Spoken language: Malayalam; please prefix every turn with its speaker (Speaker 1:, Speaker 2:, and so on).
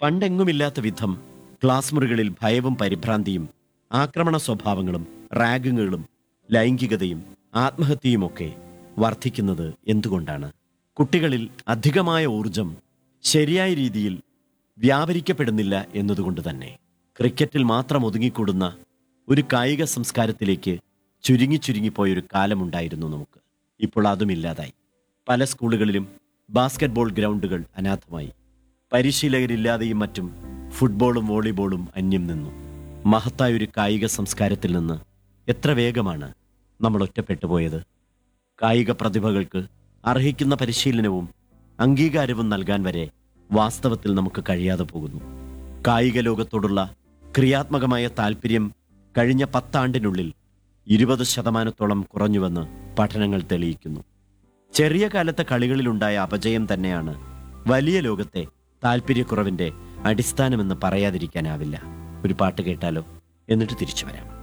Speaker 1: പണ്ടെങ്ങുമില്ലാത്ത വിധം ക്ലാസ് മുറികളിൽ ഭയവും പരിഭ്രാന്തിയും ആക്രമണ സ്വഭാവങ്ങളും റാഗിങ്ങുകളും ലൈംഗികതയും ആത്മഹത്യയുമൊക്കെ വർദ്ധിക്കുന്നത് എന്തുകൊണ്ടാണ്? കുട്ടികളിൽ അധികമായ ഊർജം ശരിയായ രീതിയിൽ വ്യാപരിക്കപ്പെടുന്നില്ല എന്നതുകൊണ്ട് തന്നെ. ക്രിക്കറ്റിൽ മാത്രം ഒതുങ്ങിക്കൂടുന്ന ഒരു കായിക സംസ്കാരത്തിലേക്ക് ചുരുങ്ങിപ്പോയൊരു കാലമുണ്ടായിരുന്നു നമുക്ക്. ഇപ്പോൾ അതുമില്ലാതായി. പല സ്കൂളുകളിലും ബാസ്കറ്റ്ബോൾ ഗ്രൗണ്ടുകൾ അനാഥമായി. പരിശീലകരില്ലാതെയും മറ്റും ഫുട്ബോളും വോളിബോളും അന്യം നിന്നു. മഹത്തായൊരു കായിക സംസ്കാരത്തിൽ നിന്ന് എത്ര വേഗമാണ് നമ്മൾ ഒറ്റപ്പെട്ടു പോയത്. കായിക പ്രതിഭകൾക്ക് അർഹിക്കുന്ന പരിശീലനവും അംഗീകാരവും നൽകാൻ വരെ വാസ്തവത്തിൽ നമുക്ക് കഴിയാതെ പോകുന്നു. കായിക ലോകത്തോടുള്ള ക്രിയാത്മകമായ താല്പര്യം കഴിഞ്ഞ 10 ആണ്ടിനുള്ളിൽ 20% കുറഞ്ഞുവെന്ന് പഠനങ്ങൾ തെളിയിക്കുന്നു. ചെറിയ കാലത്തെ കളികളിലുണ്ടായ അപജയം തന്നെയാണ് വലിയ ലോകത്തെ താല്പര്യക്കുറവിൻ്റെ അടിസ്ഥാനമെന്ന് പറയാതിരിക്കാനാവില്ല. ഒരു പാട്ട് കേട്ടാലോ? എന്നിട്ട് തിരിച്ചു വരാം.